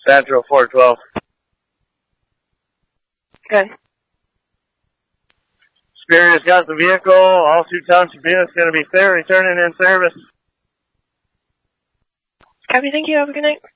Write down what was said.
Central 412. Okay. Superior's got the vehicle. All 2 Township units going to be there, returning in service. Copy, thank you. Have a good night.